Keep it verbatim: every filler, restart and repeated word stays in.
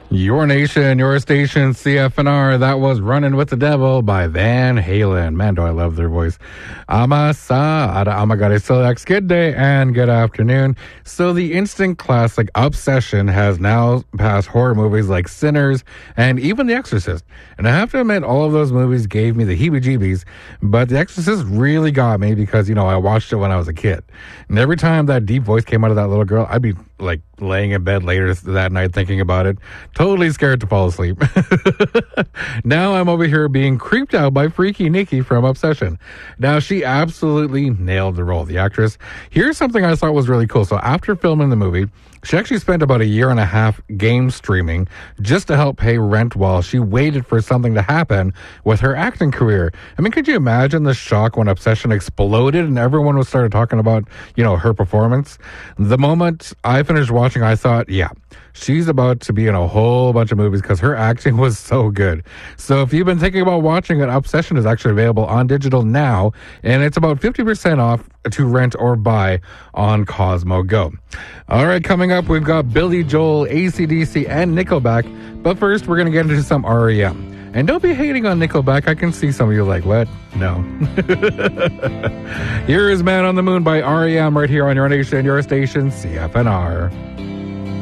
Your Nation, Your Station, C F N R. That was Running with the Devil by Van Halen. Man, do I love their voice. Amasa, Ada Amagare Silex. Good day and good afternoon. So the instant classic Obsession has now passed horror movies like Sinners and even The Exorcist. And I have to admit, all of those movies gave me the heebie-jeebies, but The Exorcist really got me because, you know, I watched it when I was a kid. And every time that deep voice came out of that little girl, I'd be like laying in bed later that night thinking about it, totally scared to fall asleep. Now I'm over here being creeped out by Freaky Nikki from Obsession. Now she absolutely nailed the role, the actress. Here's something I thought was really cool. So after filming the movie, she actually spent about a year and a half game streaming just to help pay rent while she waited for something to happen with her acting career. I mean, could you imagine the shock when Obsession exploded and everyone was started talking about, you know, her performance? The moment I finished watching, I thought, yeah, she's about to be in a whole bunch of movies because her acting was so good. So if you've been thinking about watching it, Obsession is actually available on digital now, and it's about fifty percent off to rent or buy on Cosmo Go. All right, coming up, we've got Billy Joel, A C D C, and Nickelback. But first, we're going to get into some R E M. And don't be hating on Nickelback. I can see some of you like, what? No. Here is Man on the Moon by R E M right here on Your Nation, Your Station, C F N R.